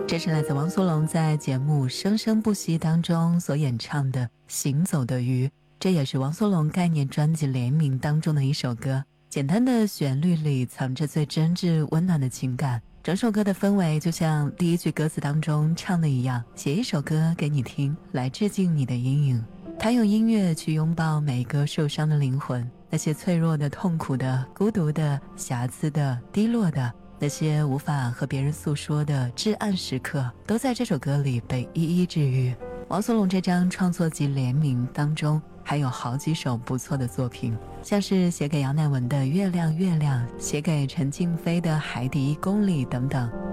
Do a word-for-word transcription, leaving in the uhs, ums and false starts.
这是来自王苏泷在节目《生生不息》当中所演唱的《行走的鱼》，这也是王苏泷概念专辑联名当中的一首歌。简单的旋律里藏着最真挚温暖的情感，整首歌的氛围就像第一句歌词当中唱的一样，写一首歌给你听，来致敬你的阴影。他用音乐去拥抱每一个受伤的灵魂，那些脆弱的、痛苦的、孤独的、瑕疵的、低落的，那些无法和别人诉说的至暗时刻，都在这首歌里被一一治愈。王苏泷这张创作集联名当中还有好几首不错的作品，像是写给杨乃文的《月亮月亮》，写给陈静飞的《海底一公里》等等。